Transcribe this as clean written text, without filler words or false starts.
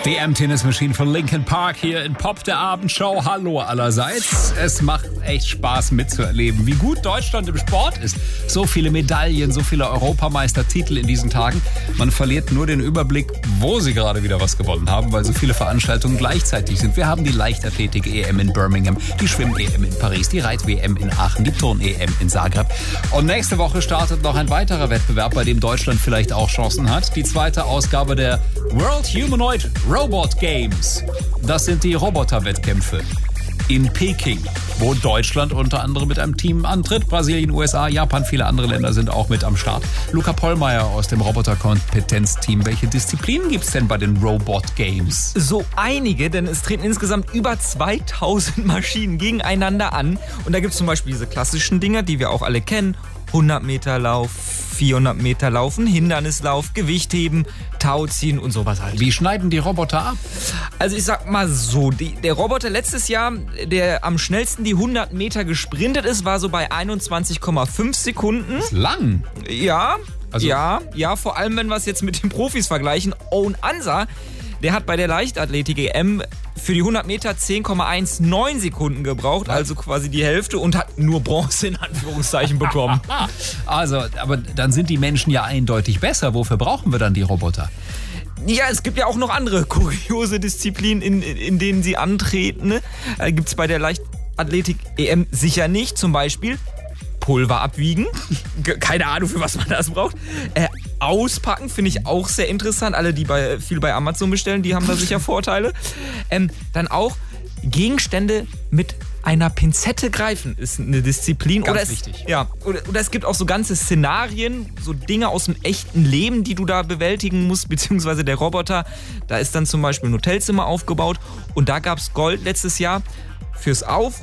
Die M-Tennis Machine von Linkin Park hier in Pop der Abendshow. Hallo allerseits. Es macht echt Spaß mitzuerleben, wie gut Deutschland im Sport ist. So viele Medaillen, so viele Europameistertitel in diesen Tagen. Man verliert nur den Überblick, wo sie gerade wieder was gewonnen haben, weil so viele Veranstaltungen gleichzeitig sind. Wir haben die Leichtathletik-EM in Birmingham, die Schwimm-EM in Paris, die Reit-WM in Aachen, die Turn-EM in Zagreb. Und nächste Woche startet noch ein weiterer Wettbewerb, bei dem Deutschland vielleicht auch Chancen hat. Die zweite Ausgabe der World Humanoid Robot Games. Das sind die Roboterwettkämpfe in Peking, wo Deutschland unter anderem mit einem Team antritt. Brasilien, USA, Japan, viele andere Länder sind auch mit am Start. Luca Pollmeier aus dem Roboterkompetenzteam. Welche Disziplinen gibt es denn bei den Robot Games? So einige, denn es treten insgesamt über 2000 Maschinen gegeneinander an. Und da gibt es zum Beispiel diese klassischen Dinger, die wir auch alle kennen. 100 Meter Lauf, 400 Meter Laufen, Hindernislauf, Gewichtheben, Tauziehen und sowas halt. Wie schneiden die Roboter ab? Also ich sag mal so, der Roboter letztes Jahr, der am schnellsten die 100 Meter gesprintet ist, war so bei 21,5 Sekunden. Das ist lang. Ja, Also ja, vor allem wenn wir es jetzt mit den Profis vergleichen. Owen Ansa, der hat bei der Leichtathletik-EM für die 100 Meter 10,19 Sekunden gebraucht, also quasi die Hälfte, und hat nur Bronze in Anführungszeichen bekommen. Also, aber dann sind die Menschen ja eindeutig besser. Wofür brauchen wir dann die Roboter? Ja, es gibt ja auch noch andere kuriose Disziplinen, in denen sie antreten. Ne? Gibt es bei der Leichtathletik-EM sicher nicht. Zum Beispiel Pulver abwiegen. Keine Ahnung, für was man das braucht. Auspacken finde ich auch sehr interessant. Alle, die viel bei Amazon bestellen, die haben da sicher Vorteile. Dann auch Gegenstände mit einer Pinzette greifen ist eine Disziplin. Ganz wichtig. Ja, oder es gibt auch so ganze Szenarien, so Dinge aus dem echten Leben, die du da bewältigen musst, beziehungsweise der Roboter. Da ist dann zum Beispiel ein Hotelzimmer aufgebaut und da gab es Gold letztes Jahr fürs Auf-